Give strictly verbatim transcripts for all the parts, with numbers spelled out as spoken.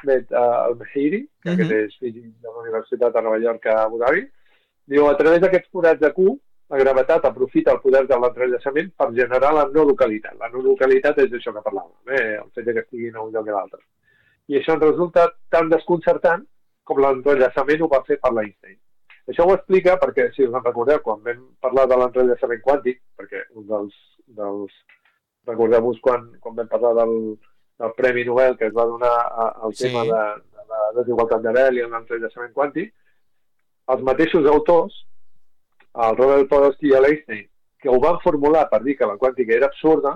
Ahmed Al-Mahiri, que uh-huh. aquest és físic de la Universitat de Nova York a Abu Dhabi, diu, a través d'aquests forats de Q, la gravetat aprofita el poder de l'entrellaçament per generar la no localitat. La no localitat és això que parlàvem, eh? El fet que estiguin a un lloc i a l'altre. I això ens resulta tan desconcertant com l'entrellaçament ho va fer per l'Einstein. Això ho explica perquè, si us en recordeu, quan vam parlar de l'entrellaçament quàntic, perquè un dels... dels recordeu-vos quan, quan vam parlar del, del Premi Nobel que es va donar al sí. tema de, de la desigualtat de Bell i l'entrellaçament quàntic, els mateixos autors, el Robert Podolsky i l'Einstein, que ho van formular per dir que la quàntica era absurda,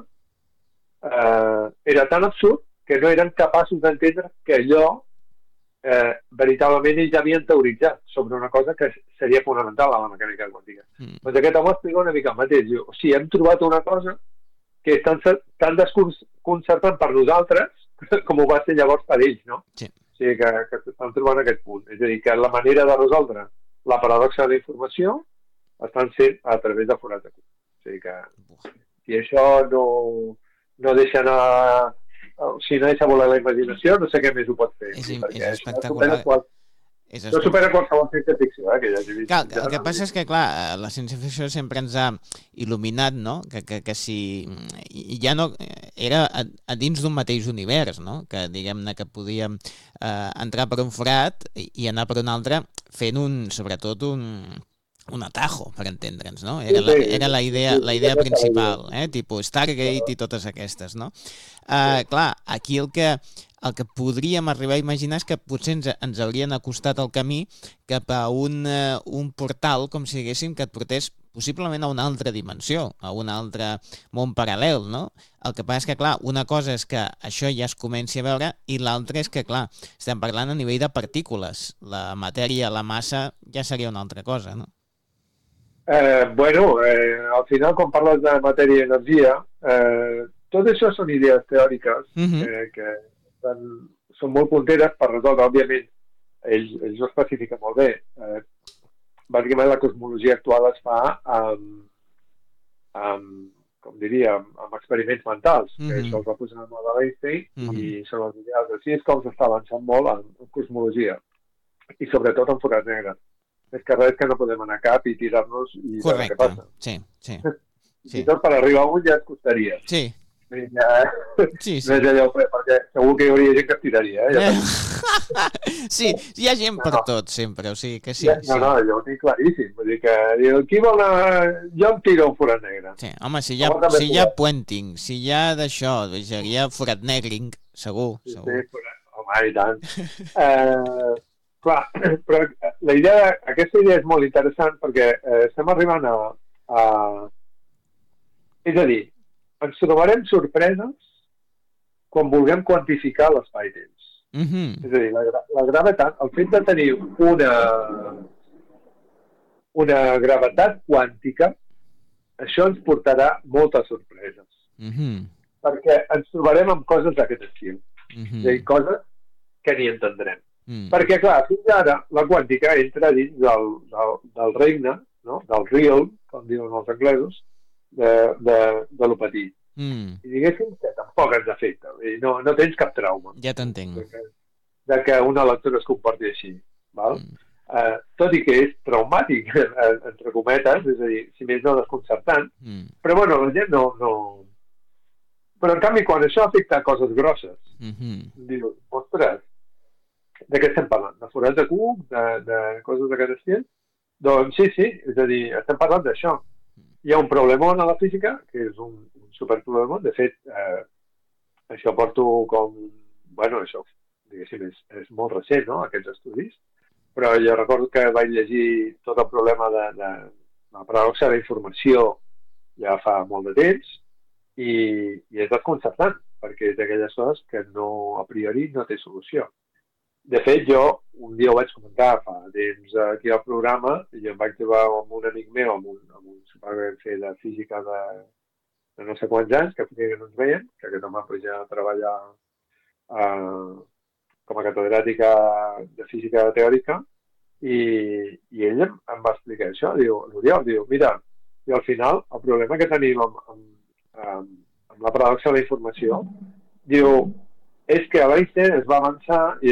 eh, era tan absurd que no eren capaços d'entendre que allò eh, veritablement ells havien teoritzat sobre una cosa que seria fonamental a la mecànica quàntica. Mm. Doncs aquest home explica una mica el mateix. Diu, o sigui, hem trobat una cosa que és tan, tan desconcertant per nosaltres com ho va ser llavors per ells, no? Sí. O sigui, que, que s'estan trobant aquest punt. És a dir, que la manera de resoldre la paradoxa de la informació estan sent a través de forats de Q. O sigui que si això no, no deixa anar... Si no deixa volar la imaginació, no sé què més ho pot fer. És, és espectacular. Qual... És no supera qualsevol ciència-ficció, eh, que ja hagi vist. Clar, el que passa és que, clar, la ciència-ficció sempre ens ha il·luminat, no? Que, que, que si... Ja no... Era a, a dins d'un mateix univers, no? Que, diguem-ne, que podíem eh, entrar per un forat i, i anar per un altre fent un, sobretot, un... un atajo, per entendre'ns, no? Era la, era la idea, la idea principal, eh? Tipus Stargate i totes aquestes, no? Uh, clar, aquí el que, el que podríem arribar a imaginar és que potser ens, ens haurien acostat el camí cap a un, uh, un portal, com si diguéssim, que et portés possiblement a una altra dimensió, a un altre món paral·lel, no? El que passa és que, clar, una cosa és que això ja es comenci a veure i l'altra és que, clar, estem parlant a nivell de partícules. La matèria, la massa, ja seria una altra cosa, no? Eh, bueno, eh, al final, quan parles de matèria i energia, eh, tot això són idees teòriques uh-huh. eh, que estan, són molt punteres per resoldre, òbviament, ells, ells ho especifiquen molt bé. Eh, bàsicament, la cosmologia actual es fa amb, amb com diria, amb, amb experiments mentals, uh-huh. que això els va posar en moda l'Einstein uh-huh. i són els ideals. Així és com s'està avançant molt en, en cosmologia i sobretot en forats negres. És que res que no podem anar a cap i tirar-nos i veure què passa. Sí, sí. sí. I tot per arribar a un ja et costaria. Sí. I ja, sí, sí. No és allò, perquè segur que hi hauria gent que es tiraria. Eh? Ja sí, hi ha gent per no, no. tot, sempre, o sigui que sí. Ja, sí. No, no, jo ho tinc claríssim. Vull dir que, qui vol anar... Jo em tiro un forat negre. Sí, home, si hi ha, si hi ha puenting, si hi ha d'això, hi ha forat negring, segur, sí, segur. Sí, forat. Home, i tant. Eh... Clar, però la idea, aquesta idea és molt interessant perquè eh, estem arribant a, a... És a dir, ens trobarem sorpreses quan vulguem quantificar l'espai-temps. Mm-hmm. És a dir, la, la gravetat, el fet de tenir una, una gravetat quàntica, això ens portarà moltes sorpreses. Mm-hmm. Perquè ens trobarem amb coses d'aquest estil. Mm-hmm. És a dir, coses que ni entendrem. Mm. Perquè, clar, fins ara la quàntica entra dins del, del, del regne, no? Del real, com diuen els anglesos, de, de, de lo petit. Mm. I diguéssim que tampoc ens afecta. No, no tens cap trauma. Ja t'entenc. De que, de que una lectura es comporti així. Val? Mm. Uh, tot i que és traumàtic, entre cometes, és a dir, si més no desconcertant, mm. però bueno, la gent no, no... Però en canvi, quan això afecta a coses grosses, mm-hmm. diu, ostres, de què estem parlant? De forats de cub? De, de coses d'aquest estil? Doncs sí, sí, és a dir, estem parlant d'això. Hi ha un problemon a la física, que és un, un superproblemon. De fet, eh, això porto com... Bueno, això, diguéssim, és, és molt recent, no?, aquests estudis. Però jo recordo que vaig llegir tot el problema de, de la paradoxa de la informació ja fa molt de temps i, i és desconcertant, perquè és d'aquelles coses que no, a priori no té solució. De fet, jo un dia ho vaig comentar fa temps aquí al programa i em vaig trobar amb un amic meu, amb un, amb un supervencer de física de, de no sé quants anys, que feia que no ens veiem, que aquest home pues, ja treballa eh, com a catedràtica de física teòrica i, i ell em, em va explicar això. Diu, l'Oriol, diu, mira, i al final el problema que tenim amb, amb, amb, amb la paradoxa de la informació, diu, és que l'Einstein es va avançar i